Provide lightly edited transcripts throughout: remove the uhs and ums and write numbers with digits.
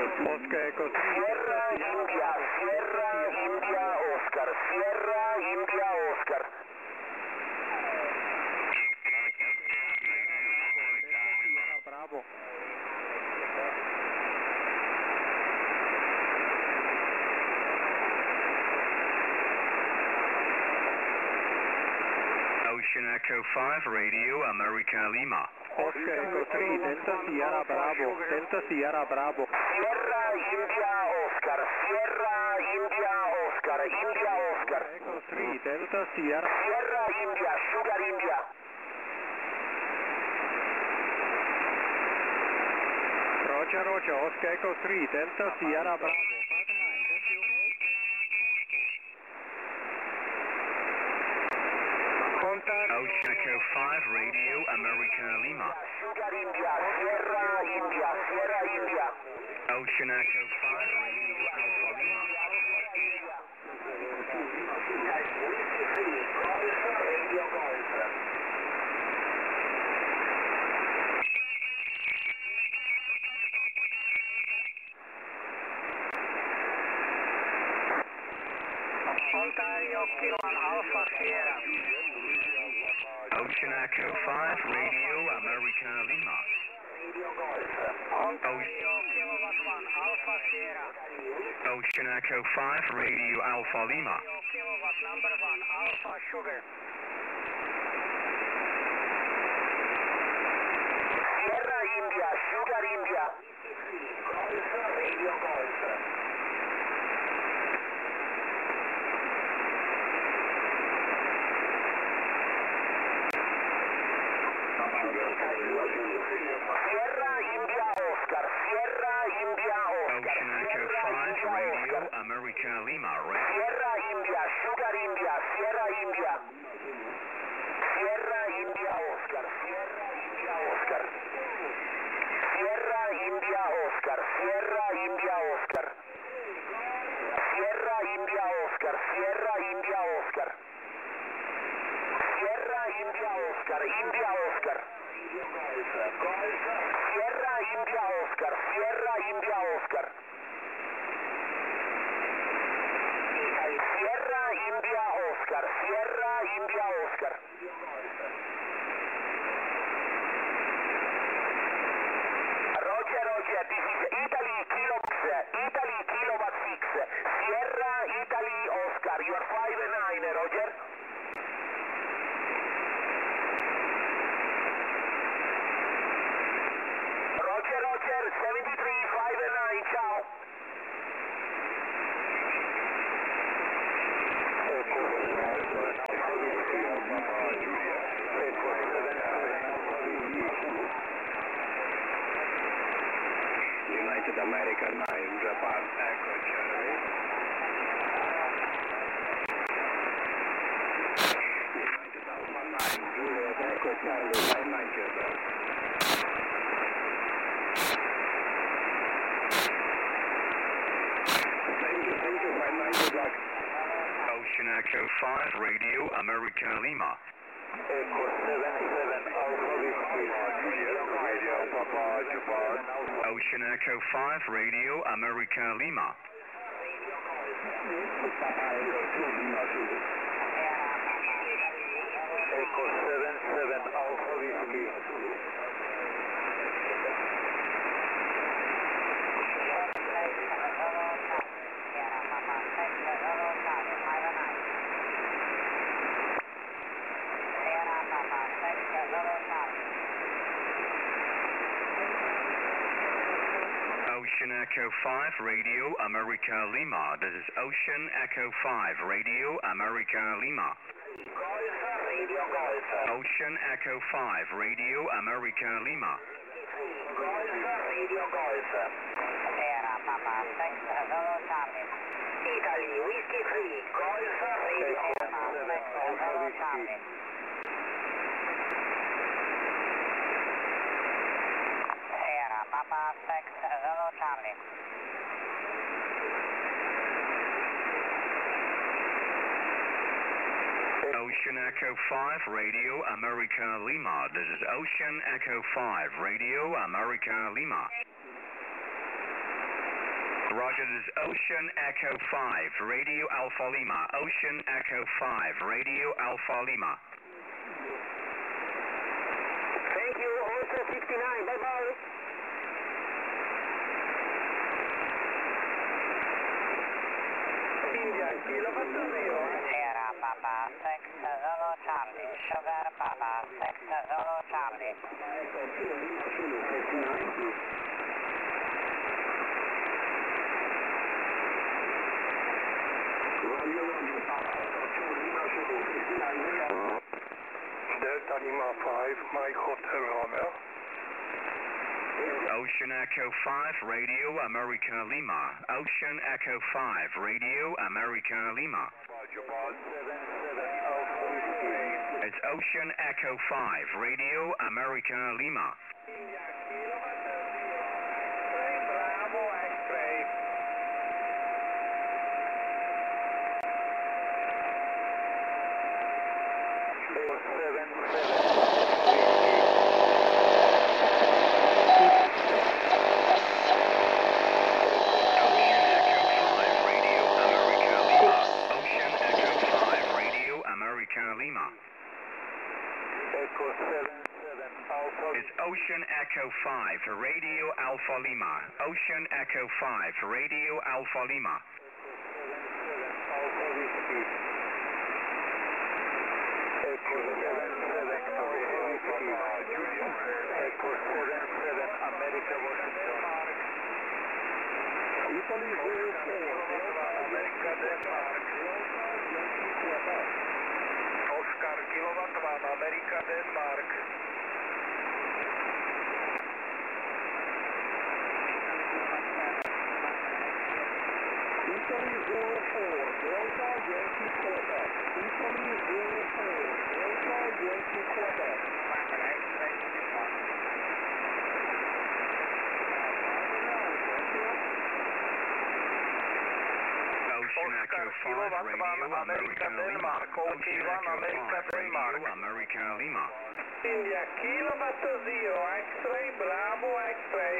Oscar Echo 3 Sierra India Oscar. Sierra India Oscar. Bravo. Ocean Echo 5, Radio America Lima. Oscar Echo 3 Delta Sierra Bravo. Delta Sierra Bravo. Sierra India Oscar. Sierra India Oscar. India Oscar. Echo 3 Delta Sierra. Sierra India Sugar India. Roger, Roger. Oscar Echo 3 Delta Sierra Bravo. Ocean Echo 5, Radio America Lima. Sugar India. Sierra India. Sierra India. Ocean Echo 5, Radio Alpha Lima. Ontario Kilo Alpha Sierra. Ocean Echo 5, Radio America Lima. Ontario Kilowatt 1 Alpha Sierra. Ocean Echo 5, Radio Alpha Lima. Kilowatt number 1 Alpha Sugar. Sierra India Sugar India. Radio Golf. Sierra India Oscar. Sierra India Oscar. Ocean Echo 5, Radio America Lima. Sierra India Sugar India. Sierra India. Sierra India Oscar. Sierra India Oscar. Sierra India Oscar. Sierra India Oscar. Sierra India Oscar. Sierra India Oscar. Sierra India Oscar. India Oscar. Sierra India Oscar. Sierra India Oscar. Sierra India Oscar. Sierra India Oscar. Roger, Roger. This is Italy Kilowatt 6. Sierra Italy Oscar. You are 5-9, Roger. Roger, 73, 5-9, ciao. United American 9, Japan Echo Charlie. United Alpha 9, Juliet Echo Charlie, 9 Japan. Ocean Echo 5, Radio America Lima. Echo 77 Alpha Whiskey. Radio Papa Japan. Ocean Echo 5, Radio America Lima. Echo 77 Alpha Whiskey. Ocean Echo 5, Radio America Lima. This is Ocean Echo 5, Radio America Lima. Radio Golf. Ocean Echo 5, Radio America Lima. Radio Golf. Sierra Papa 6 Hello Charlie. Italy Whiskey 3 Golf Radio Papa 6 Hello Charlie. Sierra Papa 6 Hello Charlie. Ocean Echo 5, Radio America Lima. This is Ocean Echo 5, Radio America Lima. Roger, this is Ocean Echo 5, Radio Alpha Lima. Ocean Echo 5, Radio Alpha Lima. Thank you, Ocean 59, bye-bye. India, Kilo Papa Zero. Sierra Papa 6 Zulu Charlie, Sugar Papa 6 Zulu Charlie. Delta Lima 5, Mike Hotel Romeo. Ocean Echo 5, Radio America Lima. Ocean Echo 5, Radio America Lima. It's Ocean Echo 5, Radio America Lima. Bravo X-ray. It's Ocean Echo 5, Radio Alpha Lima. Ocean Echo 5, Radio Alpha Lima. America, Washington. Italy 04, America, Denmark. Oscar Kilowatt 1, America, Denmark. Italy 04, Delta Yankee Quebec. Italy 04, Delta Yankee Quebec. Ocean Echo 5, Radio America Lima. Ocean Echo 5, Radio America Lima. India, Kilowatt 0, X-ray, Bravo X-ray.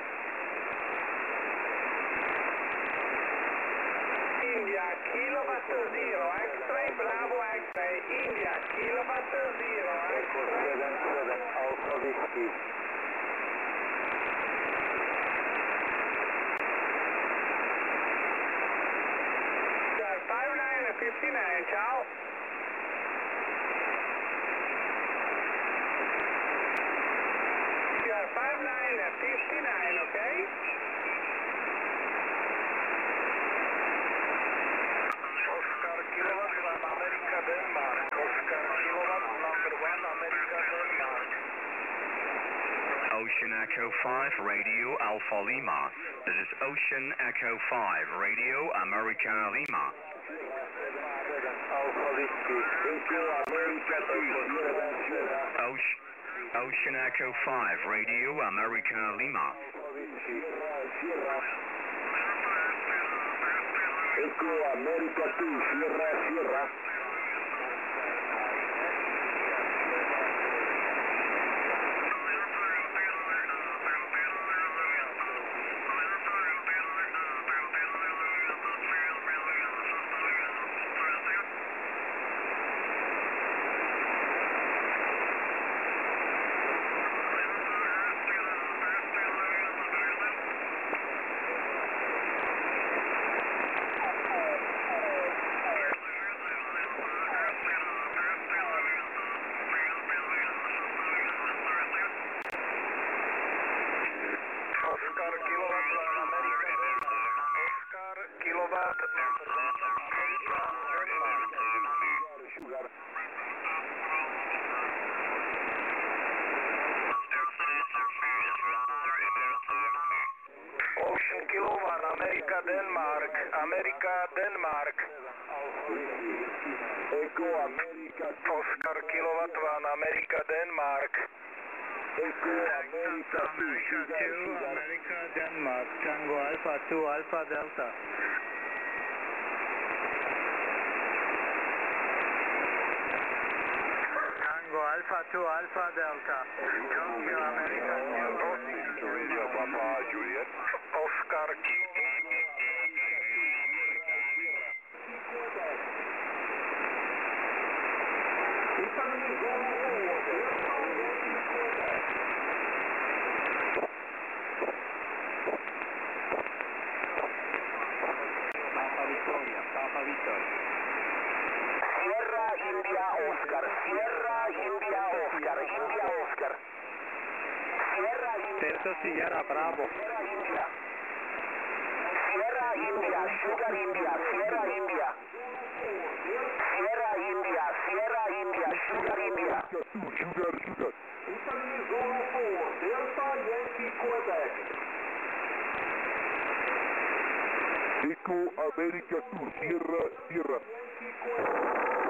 India, Kilowatt 0, X-ray, Bravo X-ray. India, Kilowatt 0, X-ray. 77, Alpha Whiskey. Star 59 and 59, ciao. Star 59 and 59, okay? Oscar Kilowatt 1, America, Denmark. Oscar Kilowatt number 1, America, Denmark. Ocean Echo 5, Radio Alpha Lima. This is Ocean Echo 5, Radio America Lima. Alpha Whiskey. Thank you, America, Ocean Echo 5, Radio America Lima. Echo America 2, Sierra, Sierra. Ocean Kilowatt, America, Denmark. America, Denmark. Echo America. Oscar Kilowatt 1, America, Denmark. Echo America 2, America, Denmark. Tango Alpha 2, Alpha Delta. Tango Alpha 2, Alpha Delta. Tokyo, America, Radio Papa Juliet. Oscar Delta Sierra Bravo. Sierra India, Sugar India, Sierra India. Sierra India, Sierra India, Sugar India. Italy Zulu 4, Delta Yankee Quebec. Eco América Sur, Sierra, Sierra. Yankee Quebec.